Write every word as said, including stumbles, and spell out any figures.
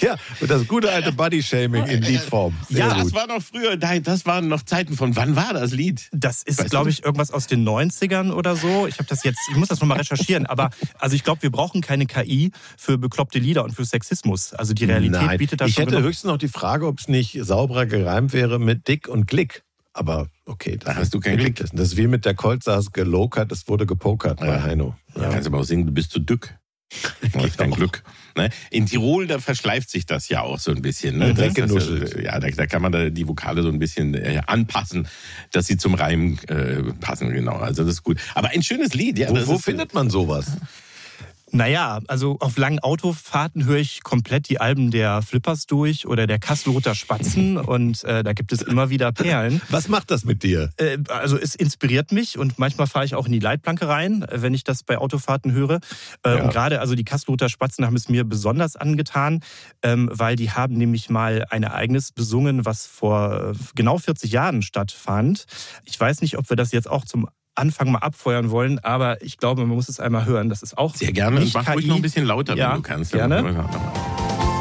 Ja, und das gute alte Body-Shaming in Liedform. Sehr ja, gut. das war noch früher, das waren noch Zeiten von, wann war das Lied? Das ist, glaube ich, irgendwas aus den neunzigern oder so. Ich habe das jetzt, ich muss das nochmal recherchieren, aber also ich glaube, wir brauchen keine K I für bekloppte Lieder und für Sexismus. Also die Realität Nein, bietet das ich schon hätte genug. höchstens noch die Frage, ob es nicht sauberer gereimt wäre mit Dick und Klick. Aber okay, Da hast du kein Glück. Das ist wie mit der Colzas gelokert, es wurde gepokert bei Ja. Heino. Ja. Kannst aber auch singen, du bist zu dick. Das ist kein Glück. Ne? In Tirol, da verschleift sich das ja auch so ein bisschen. Ne? Ja, Das, das, weggenuschelt. ja, da, da kann man da die Vokale so ein bisschen äh, anpassen, dass sie zum Reim äh, passen. Genau, also das ist gut. Aber ein schönes Lied. Ja, Wo, das wo ist, findet man sowas? Naja, also auf langen Autofahrten höre ich komplett die Alben der Flippers durch oder der Kasselruther Spatzen und äh, da gibt es immer wieder Perlen. Was macht das mit dir? Äh, also es inspiriert mich und manchmal fahre ich auch in die Leitplanke rein, äh, wenn ich das bei Autofahrten höre. Äh, Ja. Und gerade also die Kasselruther Spatzen haben es mir besonders angetan, ähm, weil die haben nämlich mal ein Ereignis besungen, was vor äh, genau vierzig Jahren stattfand. Ich weiß nicht, ob wir das jetzt auch zum Anfang mal abfeuern wollen, aber ich glaube, man muss es einmal hören. Das ist auch sehr gerne. nicht Mach K I. ruhig noch ein bisschen lauter, Ja, wenn du kannst. gerne. Ja.